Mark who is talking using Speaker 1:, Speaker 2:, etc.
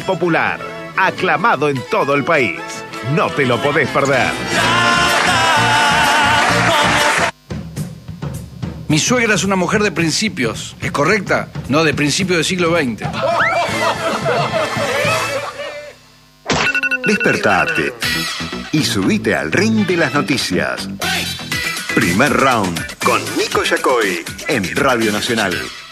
Speaker 1: popular, aclamado en todo el país. No te lo podés perder.
Speaker 2: Mi suegra es una mujer de principios, ¿es correcta? No, de principios del siglo XX.
Speaker 3: Despertate y subite al ring de las noticias. Primer round con Nico Yacoy en Radio Nacional.